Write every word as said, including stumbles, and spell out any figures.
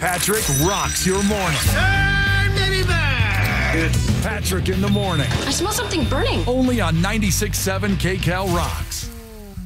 Patrick rocks your morning. Turn baby back. Patrick in the morning. I smell something burning. Only on ninety-six point seven K Cal Rocks.